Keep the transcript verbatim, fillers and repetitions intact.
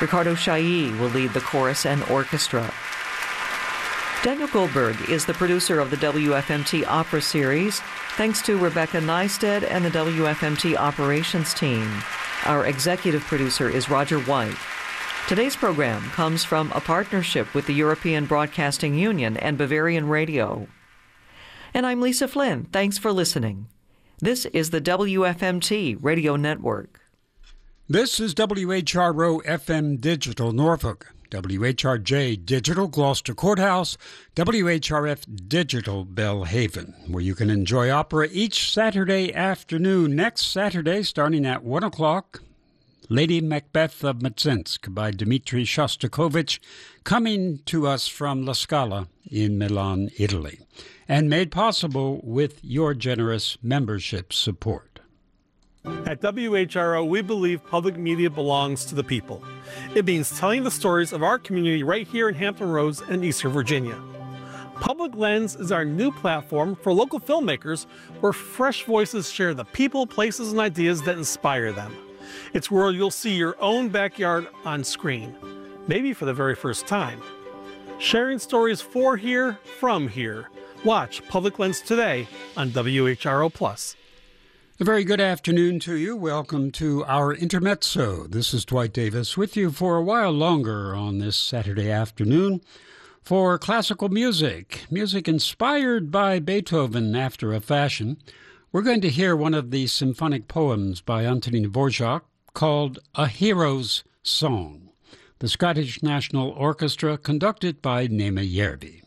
Ricardo Chailly will lead the chorus and orchestra. Daniel Goldberg is the producer of the W F M T Opera Series, thanks to Rebecca Neisted and the W F M T Operations team. Our executive producer is Roger White. Today's program comes from a partnership with the European Broadcasting Union and Bavarian Radio. And I'm Lisa Flynn. Thanks for listening. This is the W F M T Radio Network. This is W H R O F M Digital Norfolk, W H R J Digital Gloucester Courthouse, W H R F Digital Belhaven, where you can enjoy opera each Saturday afternoon. Next Saturday, starting at one o'clock, Lady Macbeth of Mtsensk by Dmitri Shostakovich, coming to us from La Scala in Milan, Italy, and made possible with your generous membership support. At W H R O, we believe public media belongs to the people. It means telling the stories of our community right here in Hampton Roads and Eastern Virginia. Public Lens is our new platform for local filmmakers where fresh voices share the people, places, and ideas that inspire them. It's where you'll see your own backyard on screen, maybe for the very first time. Sharing stories for here, from here. Watch Public Lens today on W H R O Plus. A very good afternoon to you. Welcome to our Intermezzo. This is Dwight Davis with you for a while longer on this Saturday afternoon for classical music, music inspired by Beethoven after a fashion. We're going to hear one of the symphonic poems by Antonín Dvořák called A Hero's Song, the Scottish National Orchestra conducted by Nema Järvi.